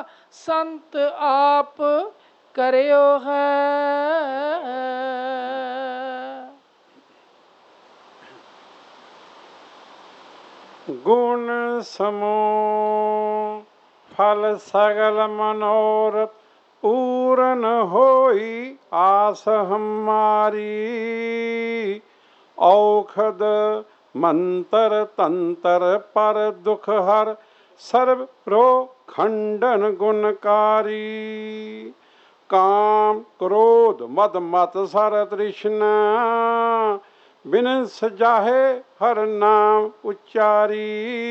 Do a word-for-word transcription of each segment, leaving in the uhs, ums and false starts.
ਸੰਤ ਆਪ ਕਰਿਓ ਹੈ। ਗੁਣ ਸਮੂਹ ਫਲ ਸਗਲ ਮਨੋਰਥ ਪੂਰਨ ਹੋਈ ਆਸ ਹਮਾਰੀ। ਔਖਦ ਮੰਤਰ ਤੰਤਰ ਪਰ ਦੁਖ ਹਰ ਸਰਬ ਰੋਗ ਖੰਡਨ ਗੁਣਕਾਰੀ। ਕਾਮ ਕ੍ਰੋਧ ਮਦ ਮਤ ਸਰ ਤ੍ਰਿਸ਼ਨਾ ਬਿਨ ਸਜਾਹੇ ਹਰ ਨਾਮ ਉਚਾਰੀ।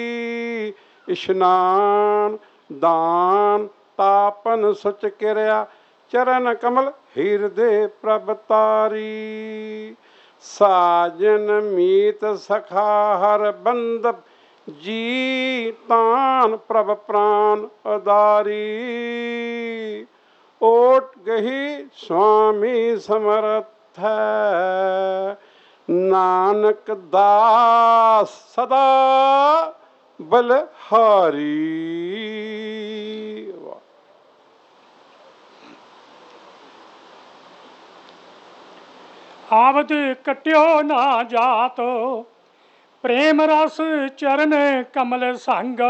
ਇਸ਼ਨਾਨ ਦਾਨ ਤਾਪਨ ਸੁਚ ਕਿਰਿਆ ਚਰਨ ਕਮਲ ਹਿਰਦੇ ਪ੍ਰਭ ਤਾਰੀ। ਸਾਜਨ ਮੀਤ ਸਖਾ ਹਰ ਬੰਦ ਜੀ ਤਾਨ ਪ੍ਰਭ ਪ੍ਰਾਨ ਉਦਾਰੀ। ਓਟ ਗਹੀ ਸੁਆਮੀ ਸਮਰਥ ਹੈ ਨਾਨਕ ਦਾਸ ਸਦਾ ਬਲਹਾਰੀ। ਆਵਦ ਕਟਿਓ ਨਾ ਜਾਤ ਪ੍ਰੇਮ ਰਸ ਚਰਨ ਕਮਲ ਸੰਗ।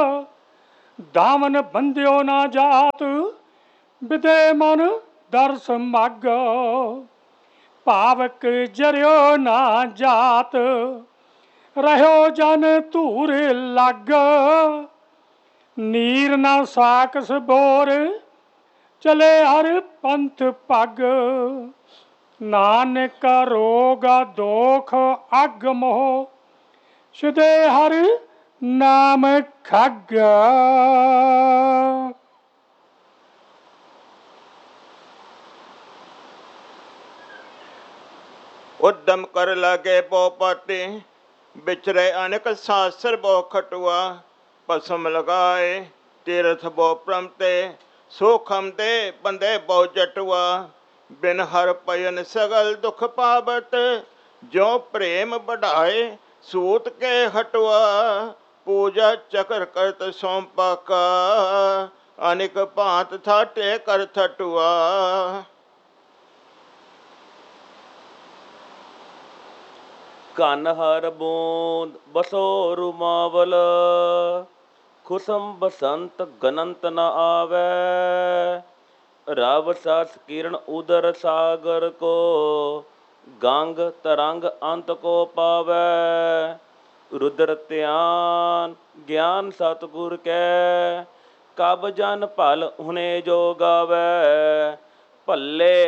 ਦਾਮਨ ਬੰਧਿਓ ਨਾ ਜਾਤ ਵਿਦੇ ਮਨ ਦਰਸ ਮਗ। ਭਾਵਕ ਜਰਿਓ ਨਾ ਜਾਤ ਰਹਿਓ ਜਨ ਧੂਰ ਲੱਗ। ਨੀਰ ਨਾ ਸਾਕਸ ਬੋਰ ਚਲੇ ਹਰ ਪੰਥ ਪੱਗ। ਨਾਨਕ ਰੋਗ ਦੋਖ ਅਗ ਮੋਹ ਸਿਦੇ ਹਰ ਨਾਮ ਖੱਗ। ਉਦਮ ਕਰ ਲਾਗੇ ਪੋਪਾਟੀ ਵਿਚਰੇ ਅਨੇਕ ਸਾਸਰ ਬੋ ਖਟੁਆ। ਭਸਮ ਲਗਾਏ ਤੀਰਥ ਬੋ ਪ੍ਰਮਤੇ ਸੋਖਮ ਦੇ ਬੰਦੇ ਬੋ ਜਟੁਆ। ਬਿਨ ਹਰ ਭਜਨ ਸਗਲ ਦੁਖ ਪਾਵਤ ਜੋ ਪ੍ਰੇਮ ਬਢਾਏ ਸੂਤ ਕੇ ਹਟੁਆ। ਪੂਜਾ ਚਕਰ ਕਰਤ ਸੋਂਪਾਕਾ ਅਨੇਕ ਭਾਂਤ ਥਾਟੇ ਕਰ ਥਟੁਆ। ਘਨ ਹਰ ਬੂੰਦ ਬਸੋ ਰੁਮਾਵਲ ਖੁਸਮ ਬਸੰਤ ਗਨੰਤ ਨ ਆਵੈ। ਰਵ ਸਸ ਕਿਰਨ ਉਦਰ ਸਾਗਰ ਕੋ ਗੰਗ ਤਰੰਗ ਅੰਤ ਕੋ ਪਾਵੈ। ਰੁਦਰ ਧਿਆਨ ਗਿਆਨ ਸਤਿਗੁਰ ਕੈ ਕਬ ਜਨ ਭਲ ਹੁਣੇ ਜੋ ਗਾਵੈ। ਭੱਲੇ